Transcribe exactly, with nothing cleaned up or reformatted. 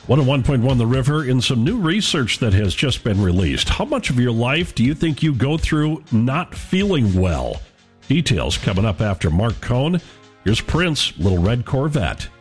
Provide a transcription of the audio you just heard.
one oh one point one The River, in some new research that has just been released. How much of your life do you think you go through not feeling well? Details coming up after Mark Cohn. Here's Prince, Little Red Corvette.